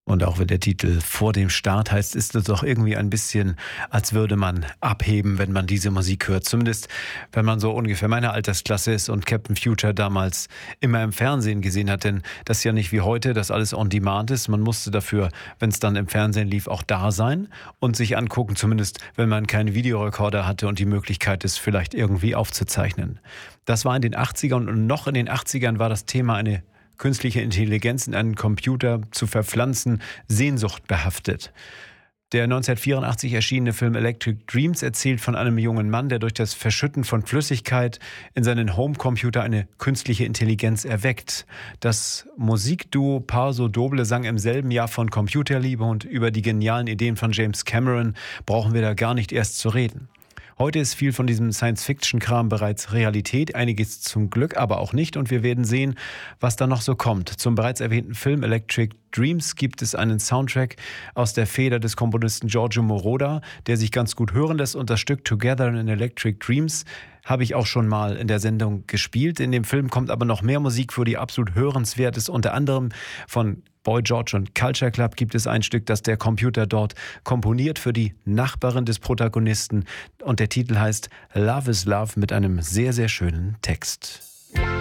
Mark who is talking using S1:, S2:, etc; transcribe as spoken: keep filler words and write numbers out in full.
S1: Und auch wenn der Titel vor dem Start heißt, ist es doch irgendwie ein bisschen, als würde man abheben, wenn man diese Musik hört. Zumindest, wenn man so ungefähr meiner Altersklasse ist und Captain Future damals immer im Fernsehen gesehen hat. Denn das ist ja nicht wie heute, dass alles on demand ist. Man musste dafür, wenn es dann im Fernsehen lief, auch da sein und sich angucken. Zumindest, wenn man keinen Videorekorder hatte und die Möglichkeit, es vielleicht irgendwie aufzuzeichnen. Das war in den achtzigern und noch in den achtzigern war das Thema eine künstliche Intelligenz in einen Computer zu verpflanzen, Sehnsucht behaftet. Der neunzehnhundertvierundachtzig erschienene Film Electric Dreams erzählt von einem jungen Mann, der durch das Verschütten von Flüssigkeit in seinen Homecomputer eine künstliche Intelligenz erweckt. Das Musikduo Paso Doble sang im selben Jahr von Computerliebe und über die genialen Ideen von James Cameron brauchen wir da gar nicht erst zu reden. Heute ist viel von diesem Science-Fiction-Kram bereits Realität, einiges zum Glück aber auch nicht und wir werden sehen, was da noch so kommt. Zum bereits erwähnten Film Electric Dreams gibt es einen Soundtrack aus der Feder des Komponisten Giorgio Moroder, der sich ganz gut hören lässt und das Stück Together in Electric Dreams habe ich auch schon mal in der Sendung gespielt. In dem Film kommt aber noch mehr Musik für, die absolut hörenswert ist, unter anderem von Boy George und Culture Club gibt es ein Stück, das der Computer dort komponiert für die Nachbarin des Protagonisten und der Titel heißt Love is Love mit einem sehr, sehr schönen Text.